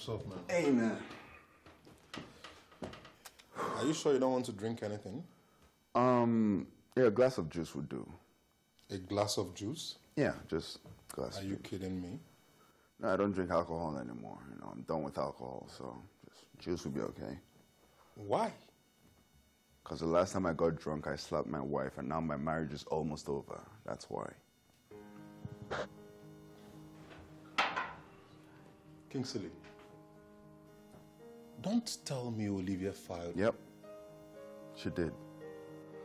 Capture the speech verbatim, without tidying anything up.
yourself, man. Hey, man. Are you sure you don't want to drink anything? Um, yeah, a glass of juice would do. A glass of juice? Yeah, just a glass. Are you kidding me? No, I don't drink alcohol anymore. You know, I'm done with alcohol, so just juice would be okay. Why? Because the last time I got drunk, I slapped my wife, and now my marriage is almost over. That's why. Kingsley, don't tell me Olivia filed. Yep, she did.